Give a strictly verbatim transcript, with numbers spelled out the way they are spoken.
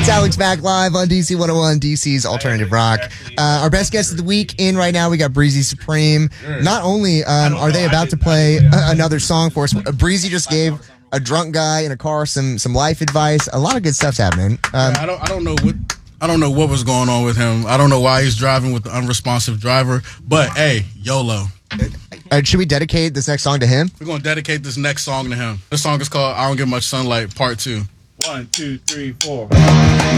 It's Alex back live on D C one oh one, D C's Alternative Rock. Uh, our best guest of the week in right now, we got Breezy Supreme. Not only um, are they about to play a- another song for us, Breezy just gave a drunk guy in a car some some life advice. A lot of good stuff's happening. Um, I don't I don't know what I don't know what was going on with him. I don't know why he's driving with the unresponsive driver. But hey, YOLO. uh, should we dedicate this next song to him? We're gonna dedicate this next song to him. This song is called "I Don't Get Much Sunlight" Part Two. One, two, three, four.